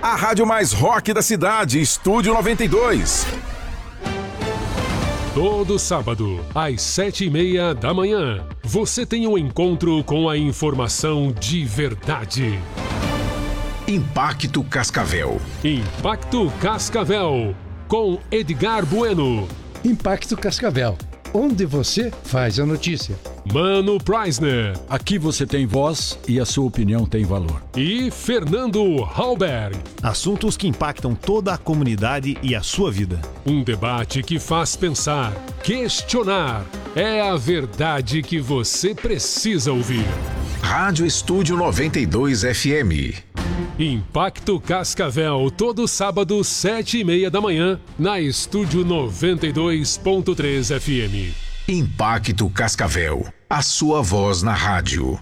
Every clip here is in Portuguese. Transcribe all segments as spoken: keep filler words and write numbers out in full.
A rádio mais rock da cidade, Estúdio noventa e dois. Todo sábado, às sete e meia da manhã, você tem um encontro com a informação de verdade. Impacto Cascavel. Impacto Cascavel, com Edgar Bueno. Impacto Cascavel, onde você faz a notícia. Mano Preisner. Aqui você tem voz e a sua opinião tem valor. E Fernando Halberg. Assuntos que impactam toda a comunidade e a sua vida. Um debate que faz pensar, questionar. É a verdade que você precisa ouvir. Rádio Estúdio noventa e dois F M. Impacto Cascavel, todo sábado, sete e meia da manhã, na Estúdio noventa e dois ponto três F M. Impacto Cascavel, a sua voz na rádio.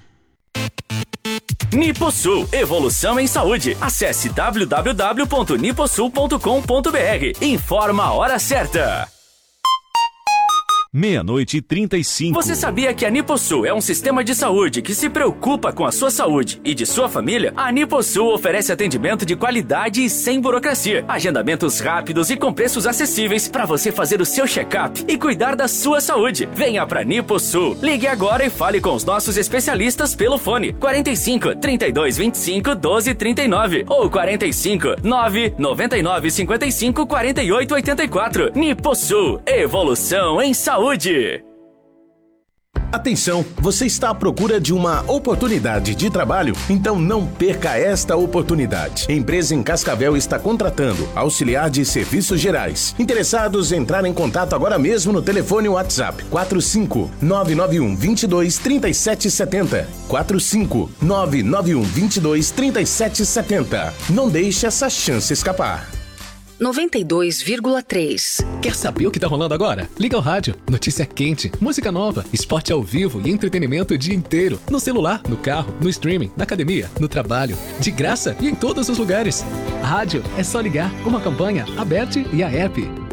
Niposul, evolução em saúde. Acesse w w w ponto niposul ponto com ponto b r. Informa a hora certa. Meia-noite e trinta e cinco. Você sabia que a Niposul é um sistema de saúde que se preocupa com a sua saúde e de sua família? A Niposul oferece atendimento de qualidade e sem burocracia. Agendamentos rápidos e com preços acessíveis para você fazer o seu check-up e cuidar da sua saúde. Venha pra Niposul. Ligue agora e fale com os nossos especialistas pelo fone quarenta e cinco, trinta e dois, vinte e cinco, doze, trinta e nove ou quarenta e cinco, nove, noventa e nove, cinquenta e cinco, quarenta e oito, oitenta e quatro. Niposul, evolução em saúde. Saúde. Atenção, você está à procura de uma oportunidade de trabalho? Então não perca esta oportunidade. A empresa em Cascavel está contratando auxiliar de serviços gerais. Interessados, entrar em contato agora mesmo no telefone WhatsApp quatro cinco nove nove um, dois dois, três sete sete zero. quatro cinco nove nove um, dois dois, três sete sete zero. Não deixe essa chance escapar. noventa e dois vírgula três. Quer saber o que tá rolando agora? Liga ao rádio. Notícia quente, música nova, esporte ao vivo e entretenimento o dia inteiro. No celular, no carro, no streaming, na academia, no trabalho. De graça e em todos os lugares. Rádio é só ligar, uma campanha, a Bet e a app.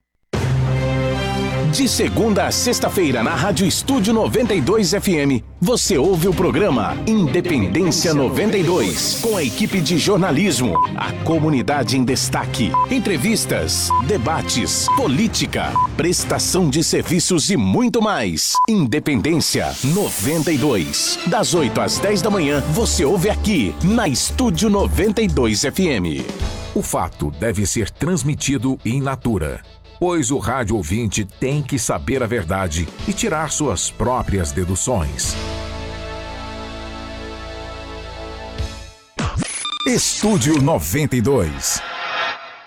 De segunda a sexta-feira, na Rádio Estúdio noventa e dois F M, você ouve o programa Independência noventa e dois, com a equipe de jornalismo, a comunidade em destaque, entrevistas, debates, política, prestação de serviços e muito mais. Independência noventa e dois. Das oito às dez da manhã, você ouve aqui, na Estúdio noventa e dois F M. O fato deve ser transmitido in natura, pois o rádio ouvinte tem que saber a verdade e tirar suas próprias deduções. Estúdio noventa e dois.